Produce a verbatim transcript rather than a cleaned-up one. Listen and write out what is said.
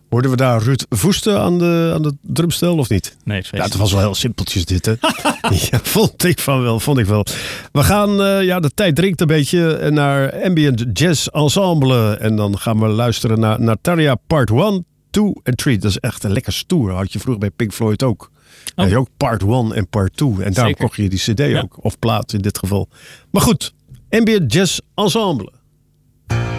Hoorden we daar Ruud Voeste aan de, aan de drumstel of niet? Nee, ja, het was wel heel simpeltjes dit, hè? Ja, vond ik van wel, vond ik wel. We gaan, uh, ja, de tijd dringt een beetje naar Ambient Jazz Ensemble. En dan gaan we luisteren naar Natalia Part one, two en three. Dat is echt een lekker stoer. Had je vroeger bij Pink Floyd ook. Oh. Ja, ook Part one en Part two. En daarom kocht je die cd ja. ook. Of plaat in dit geval. Maar goed, Ambient Jazz Ensemble.